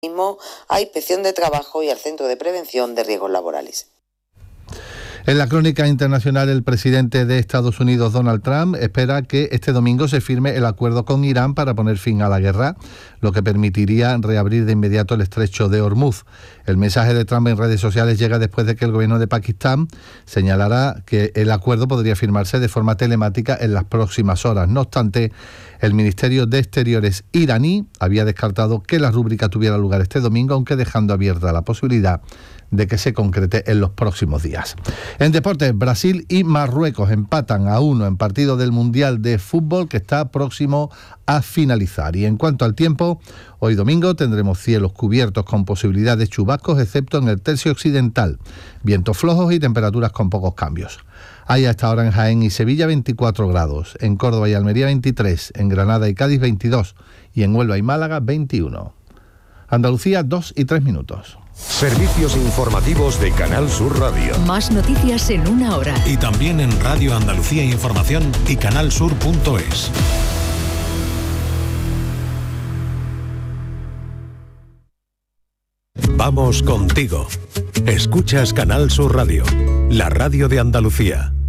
a Inspección de Trabajo y al Centro de Prevención de Riesgos Laborales. En la crónica internacional, el presidente de Estados Unidos, Donald Trump, espera que este domingo se firme el acuerdo con Irán para poner fin a la guerra, lo que permitiría reabrir de inmediato el estrecho de Hormuz. El mensaje de Trump en redes sociales llega después de que el gobierno de Pakistán señalara que el acuerdo podría firmarse de forma telemática en las próximas horas. No obstante, el Ministerio de Exteriores iraní había descartado que la rúbrica tuviera lugar este domingo, aunque dejando abierta la posibilidad de que se concrete en los próximos días. En deportes, Brasil y Marruecos empatan a 1 en partido del Mundial de Fútbol que está próximo a finalizar. Y en cuanto al tiempo, hoy domingo tendremos cielos cubiertos con posibilidad de chubascos, excepto en el tercio occidental, vientos flojos y temperaturas con pocos cambios. Hay a esta hora en Jaén y Sevilla 24 grados, en Córdoba y Almería 23, en Granada y Cádiz 22 y en Huelva y Málaga 21. Andalucía 2 y 3 minutos. Servicios informativos de Canal Sur Radio. Más noticias en una hora. Y también en Radio Andalucía Información y canalsur.es. Vamos contigo. Escuchas Canal Sur Radio, la radio de Andalucía.